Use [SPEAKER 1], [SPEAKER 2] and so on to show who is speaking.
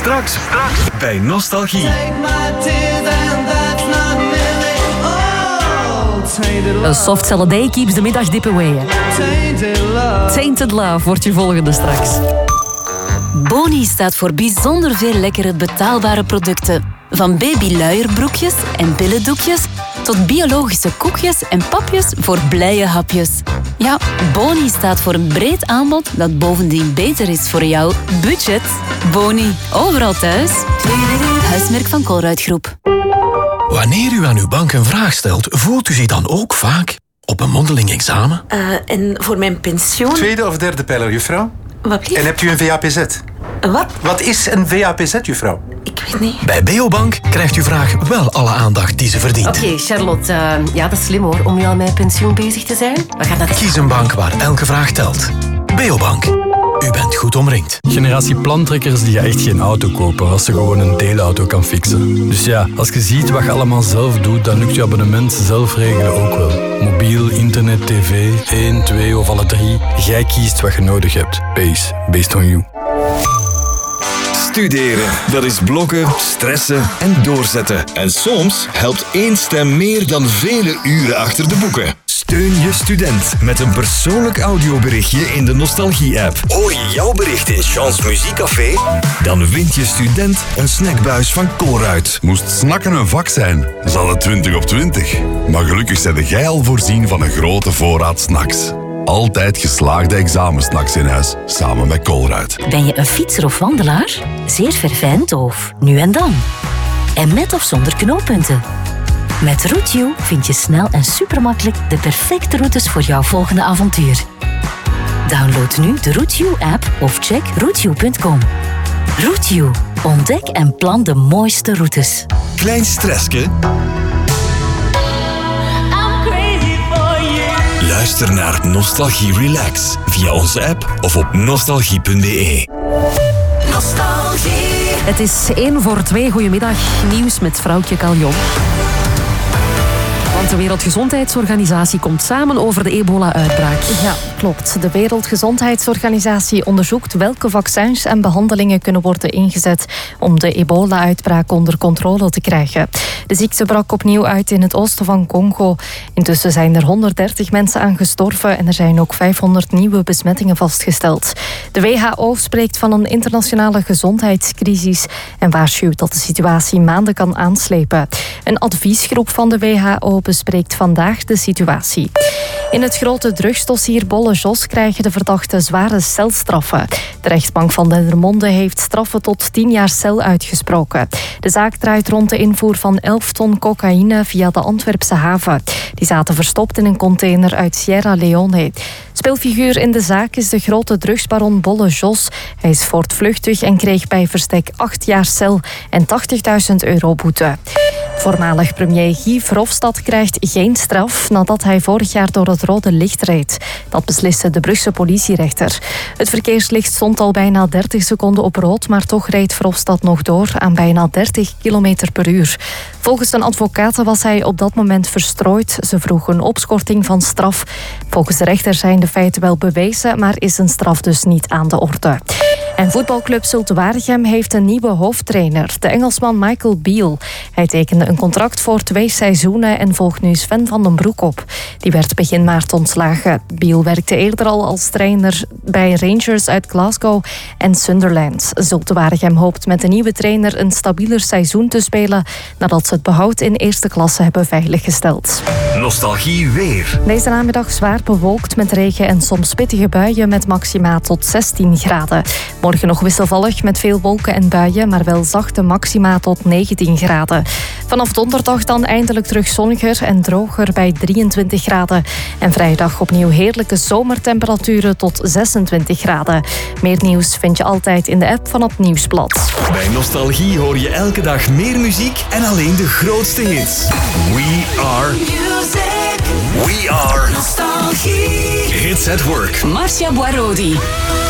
[SPEAKER 1] Straks bij Nostalgie.
[SPEAKER 2] Een soft salad keeps the middag dip away. Tainted Love wordt je volgende straks.
[SPEAKER 3] Boni staat voor bijzonder veel lekkere betaalbare producten. Van babyluierbroekjes en billendoekjes tot biologische koekjes en papjes voor blije hapjes. Ja, Boni staat voor een breed aanbod dat bovendien beter is voor jouw budget. Boni, overal thuis. Huismerk van Colruyt Groep.
[SPEAKER 4] Wanneer u aan uw bank een vraag stelt, voelt u zich dan ook vaak op een mondeling examen?
[SPEAKER 5] En voor mijn pensioen...
[SPEAKER 6] Tweede of derde pijler, juffrouw?
[SPEAKER 5] Wat blieft?
[SPEAKER 6] En hebt u een VAPZ?
[SPEAKER 5] Wat?
[SPEAKER 6] Wat is een VAPZ, juffrouw?
[SPEAKER 5] Ik weet niet.
[SPEAKER 4] Bij Beobank krijgt uw vraag wel alle aandacht die ze verdient.
[SPEAKER 2] Oké, Charlotte. Ja, dat is slim hoor, om nu al met pensioen bezig te zijn. We gaan dat...
[SPEAKER 4] Kies een bank waar elke vraag telt. Beobank. U bent goed omringd.
[SPEAKER 7] Generatie plantrekkers die echt geen auto kopen als ze gewoon een deelauto kan fixen. Dus ja, als je ziet wat je allemaal zelf doet, dan lukt je abonnement zelf regelen ook wel. Mobiel, internet, tv, 1, 2 of alle 3. Jij kiest wat je nodig hebt. Based on you.
[SPEAKER 1] Studeren, dat is blokken, stressen en doorzetten. En soms helpt één stem meer dan vele uren achter de boeken. Steun je student met een persoonlijk audioberichtje in de Nostalgie-app. Hoor je jouw bericht in Chance Muziekcafé? Dan wint je student een snackbuis van Colruyt.
[SPEAKER 8] Moest snakken een vak zijn, zal het 20 op 20. Maar gelukkig zijn jij al voorzien van een grote voorraad snacks. Altijd geslaagde examensnacks in huis, samen met Colruyt.
[SPEAKER 3] Ben je een fietser of wandelaar? Zeer verfijnd of nu en dan? En met of zonder knooppunten? Met Routio vind je snel en supermakkelijk de perfecte routes voor jouw volgende avontuur. Download nu de Routio-app of check routio.com. Routio. Ontdek en plan de mooiste routes.
[SPEAKER 1] Klein stressje? Luister naar Nostalgie Relax via onze app of op nostalgie.be.
[SPEAKER 2] Nostalgie. Het is 1:45. Goedemiddag. Nieuws met vrouwtje Caljon. Want de Wereldgezondheidsorganisatie komt samen over de ebola-uitbraak.
[SPEAKER 9] Ja, klopt. De Wereldgezondheidsorganisatie onderzoekt welke vaccins en behandelingen kunnen worden ingezet om de ebola-uitbraak onder controle te krijgen. De ziekte brak opnieuw uit in het oosten van Congo. Intussen zijn er 130 mensen aan gestorven en er zijn ook 500 nieuwe besmettingen vastgesteld. De WHO spreekt van een internationale gezondheidscrisis en waarschuwt dat de situatie maanden kan aanslepen. Een adviesgroep van de WHO bespreekt vandaag de situatie. In het grote drugsdossier Bolle Jos krijgen de verdachten zware celstraffen. De rechtbank van Dendermonde heeft straffen tot 10 jaar cel uitgesproken. De zaak draait rond de invoer van 11 ton cocaïne via de Antwerpse haven. Die zaten verstopt in een container uit Sierra Leone. Speelfiguur in de zaak is de grote drugsbaron Bolle Jos. Hij is voortvluchtig en kreeg bij verstek 8 jaar cel en €80.000 boete. Voormalig premier Guy Verhofstadt krijgt geen straf nadat hij vorig jaar door het rode licht reed. Dat besliste de Brugse politierechter. Het verkeerslicht stond al bijna 30 seconden op rood, maar toch reed Verhofstadt nog door aan bijna 30 km per uur. Volgens zijn advocaten was hij op dat moment verstrooid. Ze vroegen een opschorting van straf. Volgens de rechter zijn de feiten wel bewezen, maar is een straf dus niet aan de orde. En voetbalclub Zulte Waregem heeft een nieuwe hoofdtrainer, de Engelsman Michael Beale. Hij tekende een contract voor 2 seizoenen en volgt nu Sven van den Broek op. Die werd begin maart ontslagen. Beale werkte eerder al als trainer bij Rangers uit Glasgow en Sunderland. Zulte Waregem hoopt met de nieuwe trainer een stabieler seizoen te spelen nadat ze het behoud in eerste klasse hebben veiliggesteld.
[SPEAKER 1] Nostalgie weer.
[SPEAKER 9] Deze namiddag zwaar bewolkt met regen en soms pittige buien met maxima tot 16 graden. Morgen nog wisselvallig met veel wolken en buien, maar wel zachte maxima tot 19 graden. Vanaf donderdag dan eindelijk terug zonniger en droger bij 23 graden. En vrijdag opnieuw heerlijke zomertemperaturen tot 26 graden. Meer nieuws vind je altijd in de app van het Nieuwsblad.
[SPEAKER 1] Bij Nostalgie hoor je elke dag meer muziek en alleen de grootste hits. We are music. We are Nostalgie. Hits at work.
[SPEAKER 3] Marcia Boirodi.